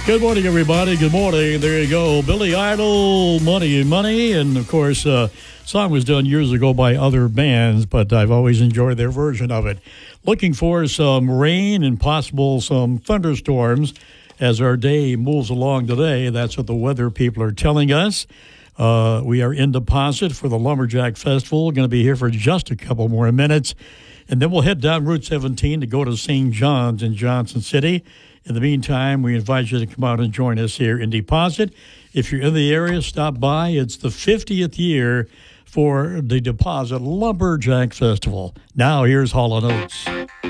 Good morning, everybody. Good morning. There you go. Billy Idol, Money and Money. And, of course, song was done years ago by other bands, but I've always enjoyed their version of it. Looking for some rain and possible some thunderstorms as our day moves along today. That's what the weather people are telling us. We are in deposit for the Lumberjack Festival. We're going to be here for just a couple more minutes. And then we'll head down Route 17 to go to St. John's in Johnson City. In the meantime, we invite you to come out and join us here in Deposit. If you're in the area, stop by. It's the 50th year for the Deposit Lumberjack Festival. Now, here's Hall & Oates.